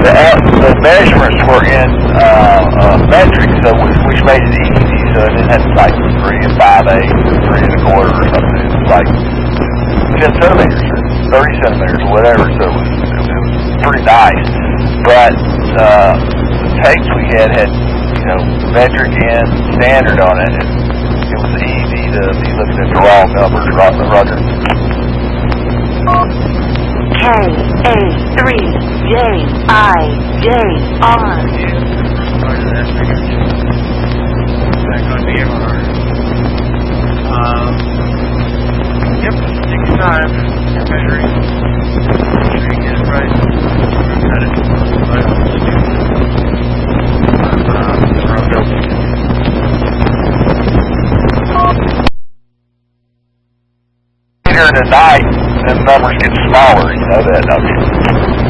the measurements were in metric, so which made it easy. So it didn't have to like 3 5/8, 3 1/4 or something. It was like 10 centimeters or 30 centimeters or whatever. So it was pretty nice. But the tapes we had metric and standard on it. It was easy to be looking at the raw numbers, Roger. KA3JIJR. Back on DMR. Yep, take your time. You're measuring. Make sure you get it right. Got it. Later in the night, the numbers get smaller. You know that, don't you?